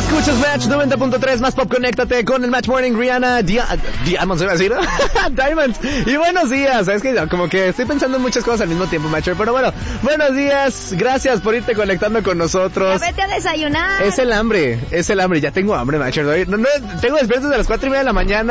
Escuchas Match 90.3, más pop, conéctate con el Match Morning, Rihanna, Diamonds, ¿se va a decir? Diamonds. Y buenos días, es que como que estoy pensando en muchas cosas al mismo tiempo, Matcher, pero bueno, buenos días, gracias por irte conectando con nosotros. Ya vete a desayunar. Es el hambre, ya tengo hambre, Matcher, no, tengo despiertos de las 4:30 de la mañana.